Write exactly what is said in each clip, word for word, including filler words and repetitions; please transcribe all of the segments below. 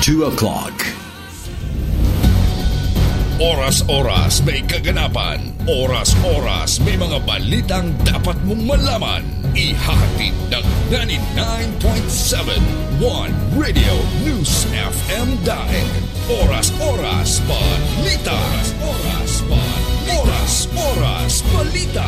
two o'clock. Oras-oras may kaganapan. Oras-oras may mga balitang dapat mong malaman. Ihahatid ng ninety-nine point seven One Radio News F M Daig. Oras-oras balita. Oras-oras balita. Oras-oras balita.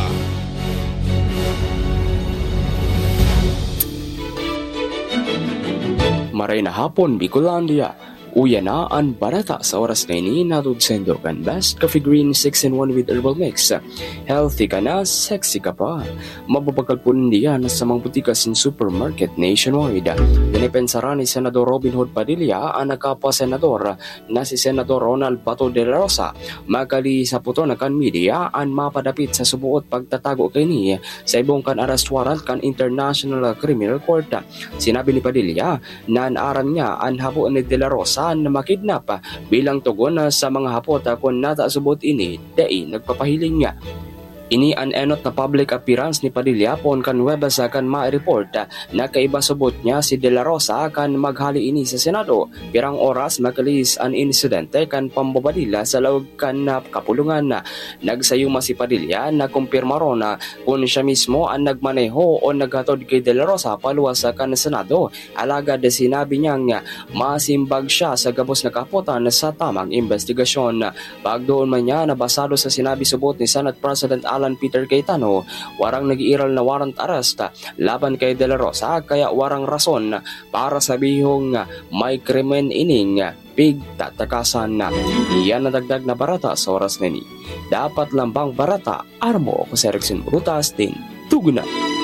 Maray na hapon, Bicolandia. Uya na ang barata sa oras na ini natod sendo kan Best Coffee Green six in one with herbal mix. Healthy ka na, sexy ka pa. Mababagkal po niyan sa mga butikas in supermarket nationwide. Dinipensara ni Senador Robin Hood Padilla ang nagkapa-senador na si Senador Ronald Bato de la Rosa. Magali sa puto na kan media ang mapadapit sa subuot pagtatago kay ni sa ibong kan arrest warrant kan International Criminal Court. Sinabi ni Padilla na naaram niya ang habo ni de la Rosa na makidnap bilang tugon sa mga hapot kung nata subot ini dai nagpapahiling niya. Ini an enot na public appearance ni Padilla pon kan Webas kan ma-report na kaiba subot niya si De La Rosa kan maghali ini sa Senado. Pirang oras makalis an insidente kan pambabadila sa lawag kan na kapulungan na nagsayuma si Padilla na kumpirma ron na kung siya mismo ang nagmaneho o naghatod kay De La Rosa paluwas kan Senado. Alagad sinabi niyang masimbag siya sa gabos na kapotan sa tamang investigasyon. Pagdoon man niya nabasado sa sinabi subot ni Senate President Alan Peter Cayetano, warang nag-iiral na warrant arrest laban kay De La Rosa kaya warang rason para sabihong may krimen ining big tatakasan na. Iyan na dagdag na barata sa oras na ni. Dapat lambang barata, armo ko sa Erickson Brutas din. Tugunan.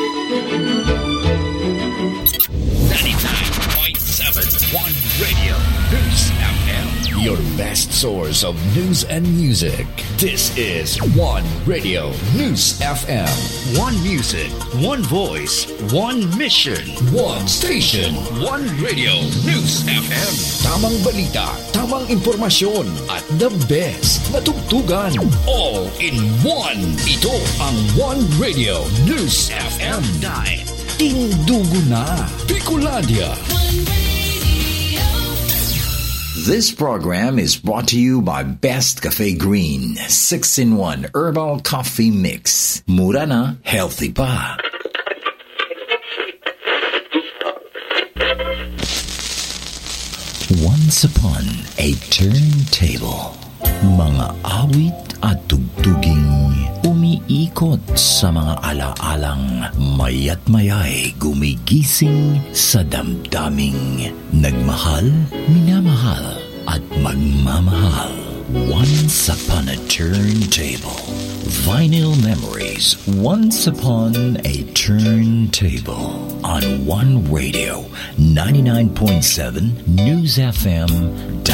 ninety-nine point seven One Radio News F M. Your best source of news and music. This is One Radio News F M. One music, one voice, one mission, one station, one Radio News F M. Tamang balita, tamang impormasyon, at the best na tugtugan. All in one. Ito ang One Radio News F M. Dahil tindugo na. Bicolandia. This program is brought to you by Best Cafe Green six in one Herbal Coffee Mix. Mura na, healthy pa. Once upon a turntable. Mga awit at tugtuging umiikot sa mga alaalang mayat mayay gumigising sa damdaming nagmahal, minamahal at magmamahal. Once upon a turntable. Vinyl memories. Once upon a turntable. On One Radio ninety-nine point seven News F M.